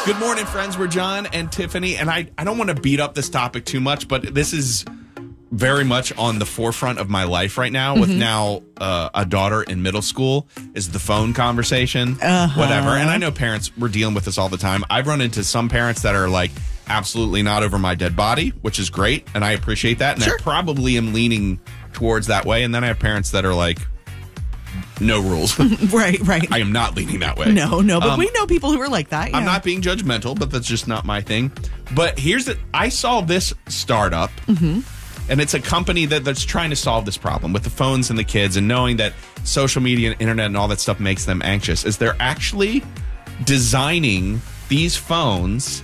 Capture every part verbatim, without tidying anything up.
Good morning, friends. We're John and Tiffany, and I, I don't want to beat up this topic too much, but this is very much on the forefront of my life right now with mm-hmm. now uh, a daughter in middle school is the phone conversation, uh-huh. whatever. And I know parents, we're dealing with this all the time. I've run into some parents that are like, absolutely not over my dead body, which is great, and I appreciate that. And sure. I probably am leaning towards that way. And then I have parents that are like, no rules. Right, right. I am not leaning that way. No, no, but um, we know people who are like that. Yeah. I'm not being judgmental, but that's just not my thing. But here's the, I saw this startup, mm-hmm. and it's a company that, that's trying to solve this problem with the phones and the kids, and knowing that social media and internet and all that stuff makes them anxious, is they're actually designing these phones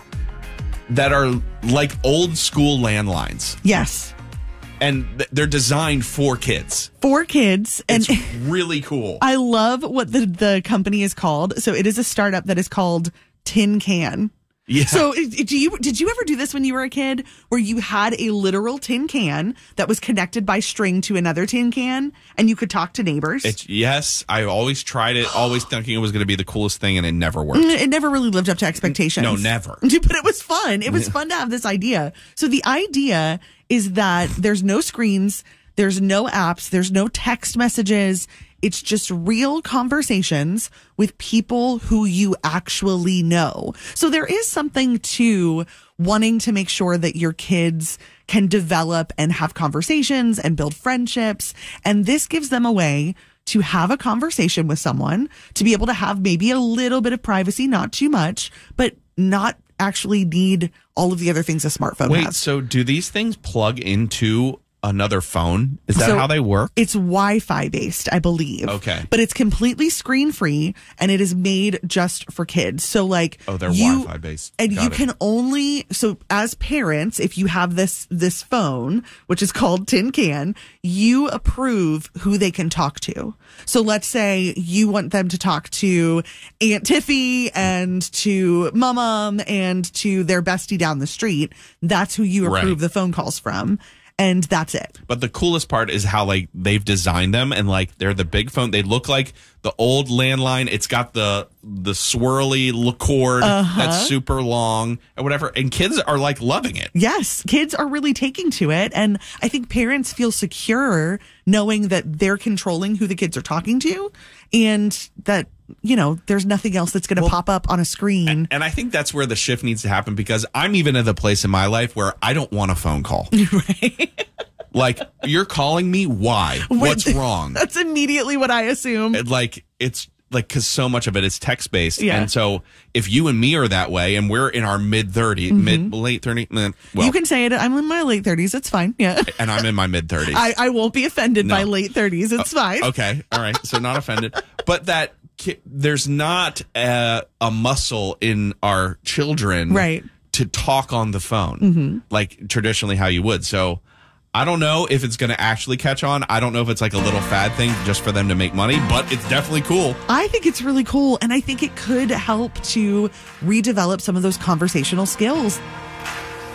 that are like old school landlines. Yes. And th- they're designed for kids. For kids. And it's really cool. I love what the, the company is called. So it is a startup that is called Tin Can. Yeah. So do you did you ever do this when you were a kid where you had a literal tin can that was connected by string to another tin can and you could talk to neighbors? It's, yes. I always tried it, always thinking it was going to be the coolest thing, and it never worked. It never really lived up to expectations. No, never. But it was fun. It was fun to have this idea. So the idea is that there's no screens, there's no apps, there's no text messages. It's just real conversations with people who you actually know. So there is something to wanting to make sure that your kids can develop and have conversations and build friendships. And this gives them a way to have a conversation with someone, to be able to have maybe a little bit of privacy, not too much, but not actually need all of the other things a smartphone Wait, has. So do these things plug into another phone? Is that so how they work? It's Wi-Fi based, I believe. Okay. But it's completely screen free, and it is made just for kids. So like, oh, they're you, Wi-Fi based. And Got you it. can only, so as parents, if you have this, this phone, which is called Tin Can, you approve who they can talk to. So let's say you want them to talk to Aunt Tiffy and to Mom and to their bestie down the street. That's who you approve Right. the phone calls from. And that's it. But the coolest part is how like they've designed them, and like they're the big phone. They look like the old landline. It's got the the swirly cord uh-huh. that's super long and whatever. And kids are like loving it. Yes, kids are really taking to it. And I think parents feel secure knowing that they're controlling who the kids are talking to, and that, you know, there's nothing else that's going to well, pop up on a screen. And, and I think that's where the shift needs to happen, because I'm even at the place in my life where I don't want a phone call. Right. Like, you're calling me? Why? What's wrong? That's immediately what I assume. It, like, it's like, because so much of it is text based. Yeah. And so if you and me are that way, and we're in our mid thirties, mm-hmm. mid, late thirties, well, you can say it. I'm in my late thirties. It's fine. Yeah. And I'm in my mid thirties. I, I won't be offended no. by late thirties. It's uh, fine. Okay. All right. So not offended. But that there's not a, a muscle in our children right. to talk on the phone, mm-hmm. like traditionally how you would. So I don't know if it's going to actually catch on. I don't know if it's like a little fad thing just for them to make money, but it's definitely cool. I think it's really cool. And I think it could help to redevelop some of those conversational skills